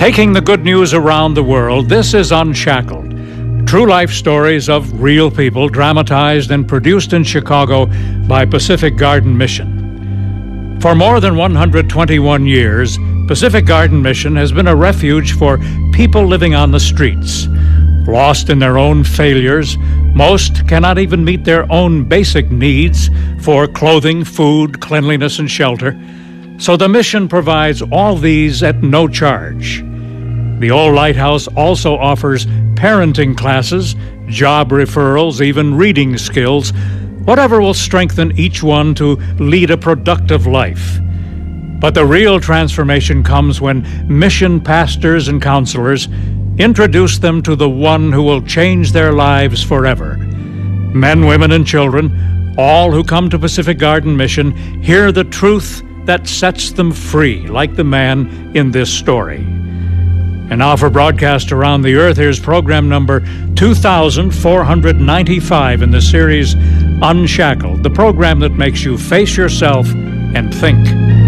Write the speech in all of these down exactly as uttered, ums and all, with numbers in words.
Taking the good news around the world, this is Unshackled. True life stories of real people dramatized and produced in Chicago by Pacific Garden Mission. For more than one hundred twenty-one years, Pacific Garden Mission has been a refuge for people living on the streets. Lost in their own failures, most cannot even meet their own basic needs for clothing, food, cleanliness, and shelter. So the mission provides all these at no charge. The Old Lighthouse also offers parenting classes, job referrals, even reading skills, whatever will strengthen each one to lead a productive life. But the real transformation comes when mission pastors and counselors introduce them to the one who will change their lives forever. Men, women, and children, all who come to Pacific Garden Mission, hear the truth that sets them free, like the man in this story. And now for broadcast around the earth, here's program number two thousand four hundred ninety-five in the series Unshackled, the program that makes you face yourself and think.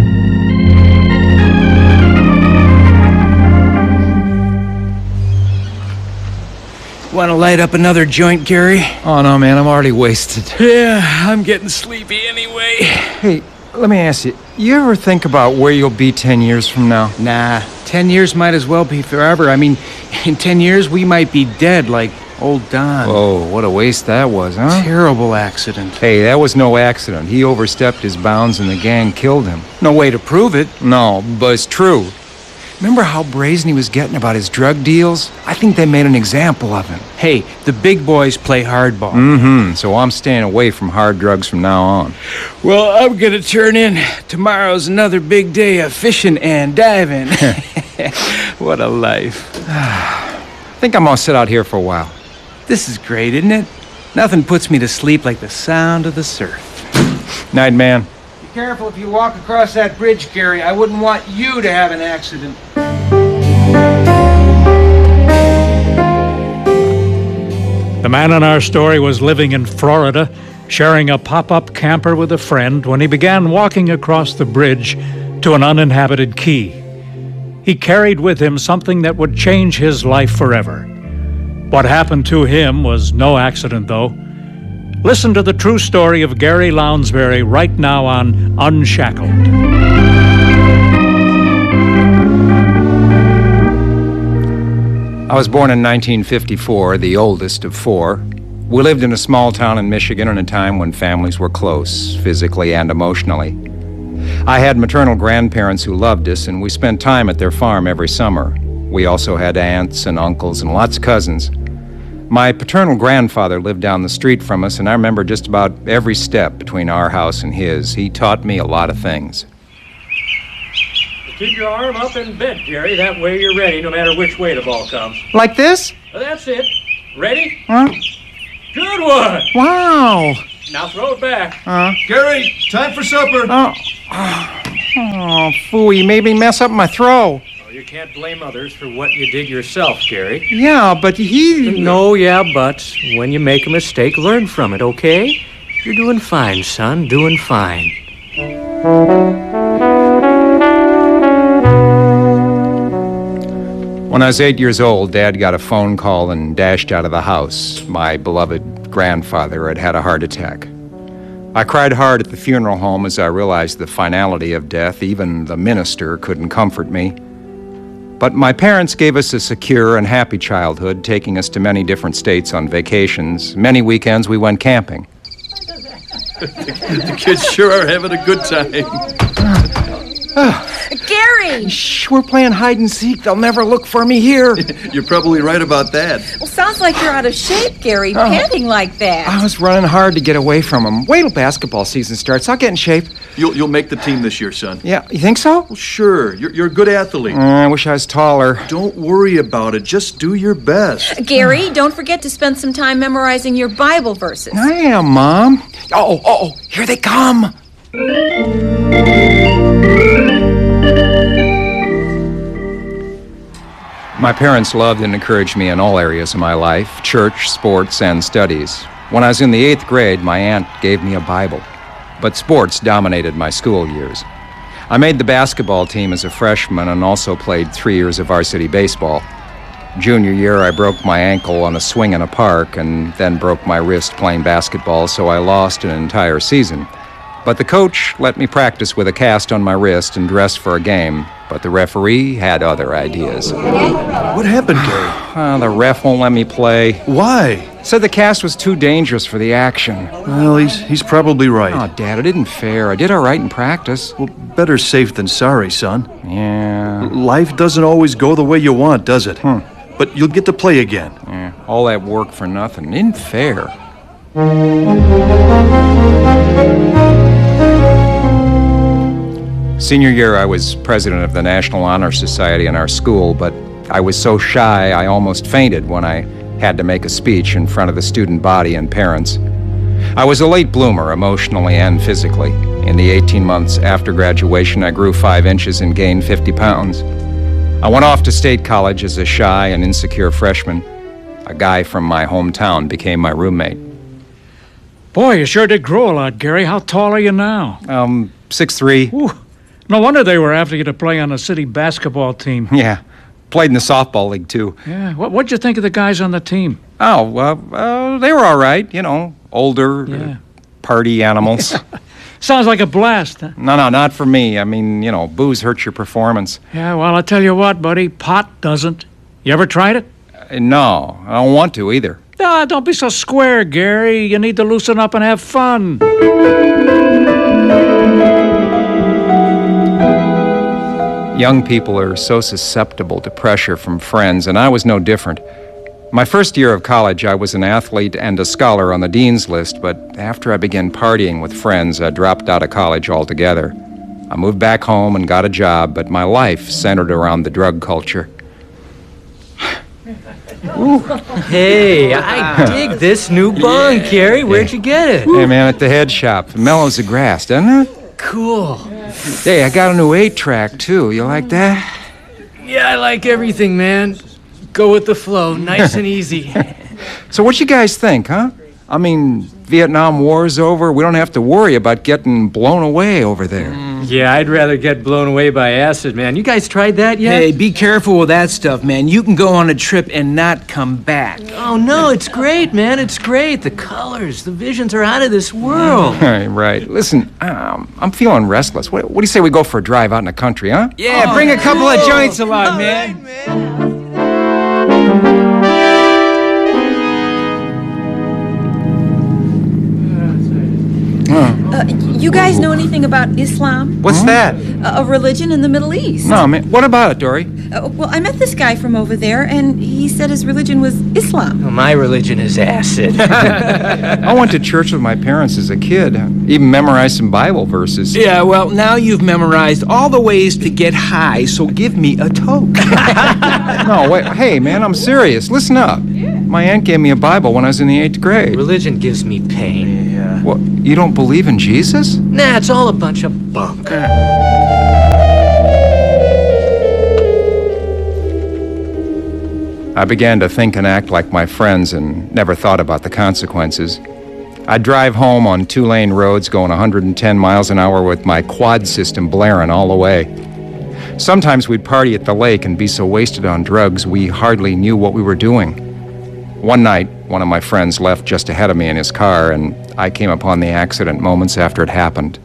Want to light up another joint, Gary? Oh, no, man, I'm already wasted. Yeah, I'm getting sleepy anyway. Hey, let me ask you, you ever think about where you'll be ten years from now? Nah, ten years might as well be forever. I mean, in ten years, we might be dead like old Don. Oh, what a waste that was, huh? Terrible accident. Hey, that was no accident. He overstepped his bounds and the gang killed him. No way to prove it. No, but it's true. Remember how brazen he was getting about his drug deals? I think they made an example of him. Hey, the big boys play hardball. Mm-hmm, so I'm staying away from hard drugs from now on. Well, I'm gonna turn in. Tomorrow's another big day of fishing and diving. What a life. I think I'm gonna sit out here for a while. This is great, isn't it? Nothing puts me to sleep like the sound of the surf. Night, man. Be careful if you walk across that bridge, Gary. I wouldn't want you to have an accident. The man in our story was living in Florida, sharing a pop-up camper with a friend when he began walking across the bridge to an uninhabited key. He carried with him something that would change his life forever. What happened to him was no accident, though. Listen to the true story of Gary Lounsbury right now on Unshackled. I was born in nineteen fifty-four, the oldest of four. We lived in a small town in Michigan in a time when families were close, physically and emotionally. I had maternal grandparents who loved us, and we spent time at their farm every summer. We also had aunts and uncles and lots of cousins. My paternal grandfather lived down the street from us, and I remember just about every step between our house and his. He taught me a lot of things. Keep your arm up in bed, Gary. That way you're ready, no matter which way the ball comes. Like this? Well, that's it. Ready? Huh? Good one. Wow. Now throw it back. Huh? Gary, time for supper. Oh, oh, phooey, you made me mess up my throw. Oh, you can't blame others for what you did yourself, Gary. Yeah, but he... No, yeah, but when you make a mistake, learn from it, okay? You're doing fine, son. Doing fine. When I was eight years old, Dad got a phone call and dashed out of the house. My beloved grandfather had had a heart attack. I cried hard at the funeral home as I realized the finality of death. Even the minister couldn't comfort me. But my parents gave us a secure and happy childhood, taking us to many different states on vacations. Many weekends we went camping. The kids sure are having a good time. Gary! Shh, we're playing hide and seek. They'll never look for me here. You're probably right about that. Well, sounds like you're out of shape, Gary, Oh. panting like that. I was running hard to get away from them. Wait till basketball season starts. I'll get in shape. You'll you'll make the team this year, son. Yeah, you think so? Well, sure. You're you're a good athlete. Uh, I wish I was taller. Don't worry about it. Just do your best. Gary, don't forget to spend some time memorizing your Bible verses. I am, Mom. Oh, oh, oh, here they come. My parents loved and encouraged me in all areas of my life, church, sports, and studies. When I was in the eighth grade, my aunt gave me a Bible, but sports dominated my school years. I made the basketball team as a freshman and also played three years of varsity baseball. Junior year, I broke my ankle on a swing in a park and then broke my wrist playing basketball, so I lost an entire season. But the coach let me practice with a cast on my wrist and dress for a game, but the referee had other ideas. What happened, Gary? Uh, the ref won't let me play. Why? Said the cast was too dangerous for the action. Well, he's he's probably right. Oh, Dad, it isn't fair. I did all right in practice. Well, better safe than sorry, son. Yeah. Life doesn't always go the way you want, does it? Hmm. But you'll get to play again. Yeah. All that work for nothing. It isn't fair. Senior year, I was president of the National Honor Society in our school, but I was so shy I almost fainted when I had to make a speech in front of the student body and parents. I was a late bloomer, emotionally and physically. In the eighteen months after graduation, I grew five inches and gained fifty pounds. I went off to state college as a shy and insecure freshman. A guy from my hometown became my roommate. Boy, you sure did grow a lot, Gary. How tall are you now? Um, six three. Ooh, no wonder they were after you to play on the city basketball team. Yeah. Played in the softball league, too. Yeah, what, what'd you think of the guys on the team? Oh, uh, uh, they were all right, you know, older, Yeah. uh, party animals. Sounds like a blast, huh? No, no, not for me. I mean, you know, booze hurts your performance. Yeah, well, I'll tell you what, buddy, pot doesn't. You ever tried it? Uh, no, I don't want to either. Ah, don't be so square, Gary. You need to loosen up and have fun. Young people are so susceptible to pressure from friends, and I was no different. My first year of college, I was an athlete and a scholar on the dean's list, but after I began partying with friends, I dropped out of college altogether. I moved back home and got a job, but my life centered around the drug culture. Hey, I dig this new bong, Gary. Where'd you get it? Hey, man, at the head shop. It mellows the grass, doesn't it? Cool. Hey, I got a new eight-track, too. You like that? Yeah, I like everything, man. Go with the flow, nice and easy. So what you guys think, huh? I mean, Vietnam War's over. We don't have to worry about getting blown away over there. Yeah, I'd rather get blown away by acid, man. You guys tried that yet? Hey, be careful with that stuff, man. You can go on a trip and not come back. Oh, no, it's great, man. It's great. The colors, the visions are out of this world. Right, right. Listen, um, I'm feeling restless. What, what do you say we go for a drive out in the country, huh? Yeah, bring a couple of joints along, man. Uh, you guys know anything about Islam? What's that? A, a religion in the Middle East? No, man. What about it, Dory? Uh, well, I met this guy from over there, and he said his religion was Islam. Well, my religion is acid. I went to church with my parents as a kid. Even memorized some Bible verses. Yeah, well, now you've memorized all the ways to get high, so give me a toke. No, wait. Hey, man, I'm serious. Listen up. My aunt gave me a Bible when I was in the eighth grade. Religion gives me pain. Yeah. What? You don't believe in Jesus? Nah, it's all a bunch of bunk. I began to think and act like my friends and never thought about the consequences. I'd drive home on two-lane roads going one hundred ten miles an hour with my quad system blaring all the way. Sometimes we'd party at the lake and be so wasted on drugs we hardly knew what we were doing. One night, one of my friends left just ahead of me in his car, and I came upon the accident moments after it happened.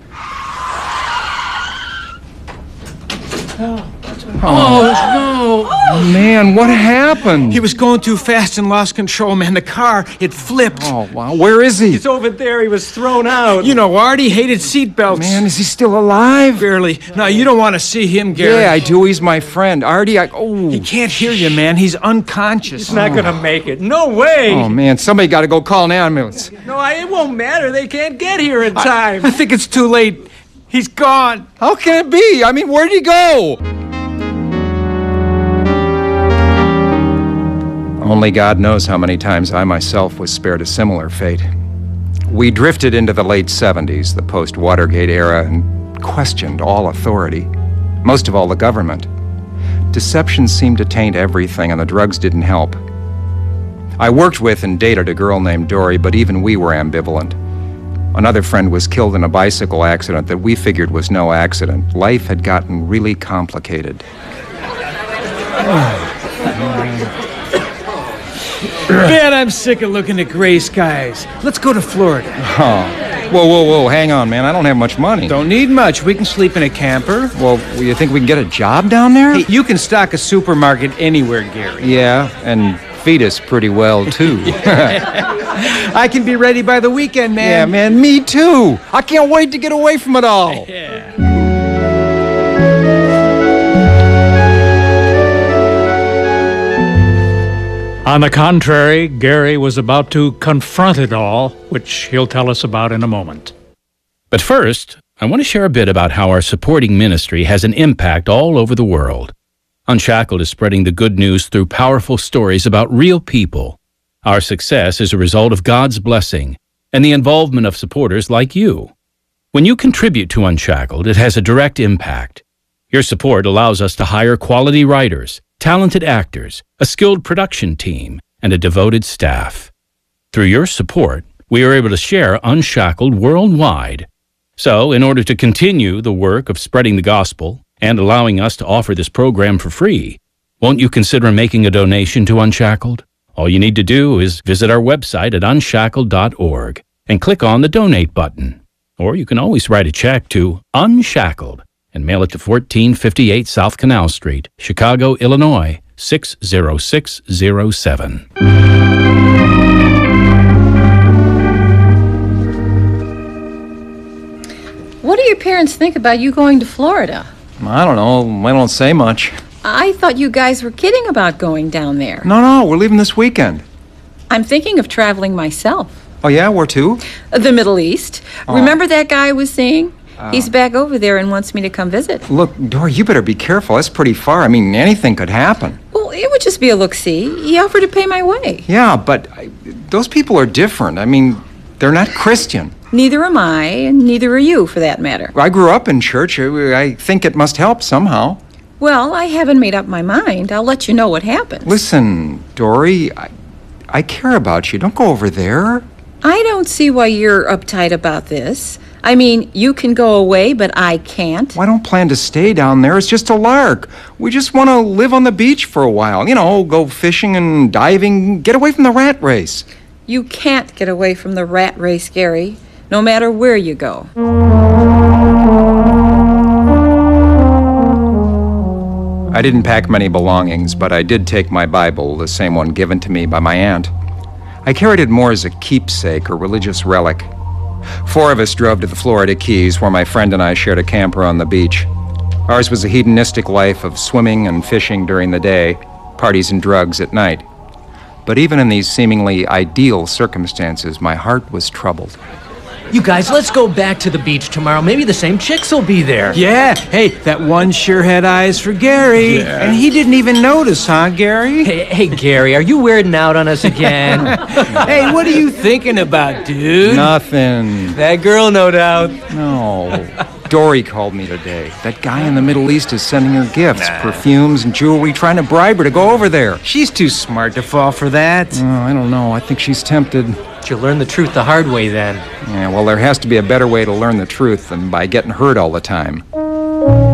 Oh, Oh, man, what happened? He was going too fast and lost control, man. The car, it flipped. Oh, wow. Where is he? It's over there. He was thrown out. You know, Artie hated seatbelts. Man, is he still alive? Barely. No, you don't want to see him, Gary. Yeah, I do. He's my friend. Artie, I... Oh. He can't hear you, man. He's unconscious. He's not gonna make it. No way. Oh, man, somebody got to go call an ambulance. No, I, it won't matter. They can't get here in time. I think it's too late. He's gone. How can it be? I mean, where'd he go? Only God knows how many times I myself was spared a similar fate. We drifted into the late seventies, the post-Watergate era, and questioned all authority, most of all the government. Deception seemed to taint everything, and the drugs didn't help. I worked with and dated a girl named Dory, but even we were ambivalent. Another friend was killed in a bicycle accident that we figured was no accident. Life had gotten really complicated. Man, I'm sick of looking at gray skies. Let's go to Florida. Oh. Whoa, whoa, whoa, hang on, man. I don't have much money. Don't need much. We can sleep in a camper. Well, you think we can get a job down there? Hey, you can stock a supermarket anywhere, Gary. Yeah, and feed us pretty well, too. I can be ready by the weekend, man. Yeah, man, me too. I can't wait to get away from it all. Yeah. On the contrary, Gary was about to confront it all, which he'll tell us about in a moment. But first, I want to share a bit about how our supporting ministry has an impact all over the world. Unshackled is spreading the good news through powerful stories about real people. Our success is a result of God's blessing and the involvement of supporters like you. When you contribute to Unshackled, it has a direct impact. Your support allows us to hire quality writers, talented actors, a skilled production team, and a devoted staff. Through your support, we are able to share Unshackled worldwide. So, in order to continue the work of spreading the gospel and allowing us to offer this program for free, won't you consider making a donation to Unshackled? All you need to do is visit our website at unshackled dot org and click on the Donate button. Or you can always write a check to Unshackled and mail it to fourteen fifty-eight South Canal Street, Chicago, Illinois, six zero six zero seven. What do your parents think about you going to Florida? I don't know. I don't say much. I thought you guys were kidding about going down there. No, no, we're leaving this weekend. I'm thinking of traveling myself. Oh, yeah? Where to? The Middle East. Oh. Remember that guy I was saying? Uh, He's back over there and wants me to come visit. Look, Dory, you better be careful. That's pretty far. I mean, anything could happen. Well, it would just be a look-see. He offered to pay my way. Yeah, but I, those people are different. I mean, they're not Christian. Neither am I, and neither are you, for that matter. I grew up in church. I, I think it must help somehow. Well, I haven't made up my mind. I'll let you know what happens. Listen, Dory, I, I care about you. Don't go over there. I don't see why you're uptight about this. I mean, you can go away, but I can't. Well, I don't plan to stay down there. It's just a lark. We just want to live on the beach for a while. You know, go fishing and diving, get away from the rat race. You can't get away from the rat race, Gary, no matter where you go. I didn't pack many belongings, but I did take my Bible, the same one given to me by my aunt. I carried it more as a keepsake or religious relic. Four of us drove to the Florida Keys, where my friend and I shared a camper on the beach. Ours was a hedonistic life of swimming and fishing during the day, parties and drugs at night. But even in these seemingly ideal circumstances, my heart was troubled. You guys, let's go back to the beach tomorrow. Maybe the same chicks will be there. Yeah, hey, that one sure had eyes for Gary. Yeah. And he didn't even notice, huh, Gary? Hey, hey, Gary, are you weirding out on us again? Hey, what are you thinking about, dude? Nothing. That girl, no doubt. No. Dory called me today. That guy in the Middle East is sending her gifts, nah. perfumes and jewelry, trying to bribe her to go over there. She's too smart to fall for that. Oh, I don't know. I think she's tempted. You'll learn the truth the hard way, then. Yeah, well, there has to be a better way to learn the truth than by getting hurt all the time.